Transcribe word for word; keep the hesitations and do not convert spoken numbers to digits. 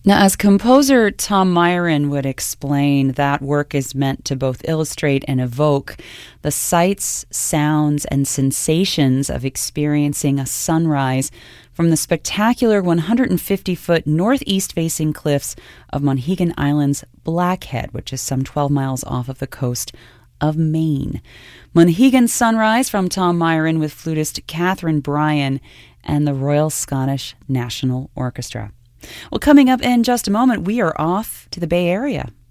Now, as composer Tom Myron would explain, that work is meant to both illustrate and evoke the sights, sounds, and sensations of experiencing a sunrise from the spectacular one hundred fifty foot northeast-facing cliffs of Monhegan Island's Blackhead, which is some twelve miles off of the coast of Maine. Monhegan Sunrise from Tom Myron with flutist Catherine Bryan and the Royal Scottish National Orchestra. Well, coming up in just a moment, we are off to the Bay Area.